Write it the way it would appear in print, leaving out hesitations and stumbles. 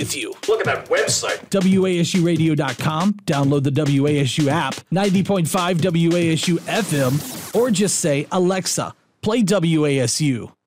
with you. Look at that website. WASUradio.com. Download the WASU app, 90.5 WASU FM, or just say, Alexa, play WASU.